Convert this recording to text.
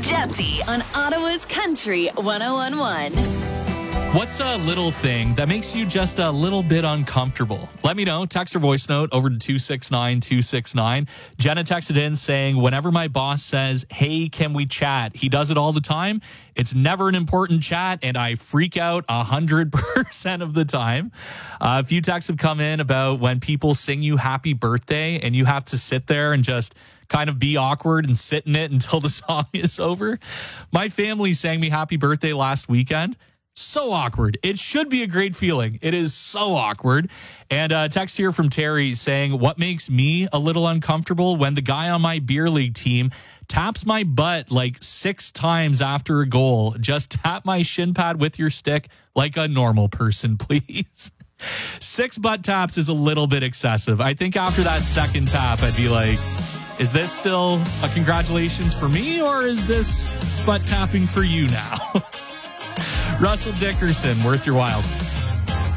Jesse on Ottawa's Country 101.1. What's a little thing that makes you just a little bit uncomfortable? Let me know. Text or voice note over to 269-269. Jenna texted in saying, whenever my boss says, hey, can we chat? He does it all the time. It's never an important chat, and I freak out 100% of the time. A few texts have come in about when people sing you happy birthday, and you have to sit there and just kind of be awkward and sit in it until the song is over. My family sang me happy birthday last weekend. So awkward. It should be a great feeling. It is so awkward. And a text here from Terry saying, what makes me a little uncomfortable when the guy on my beer league team taps my butt like 6 times after a goal. Just tap my shin pad with your stick like a normal person, please. 6 butt taps is a little bit excessive. I think after that second tap, I'd be like, is this still a congratulations for me, or is this butt tapping for you now? Russell Dickerson, worth your while.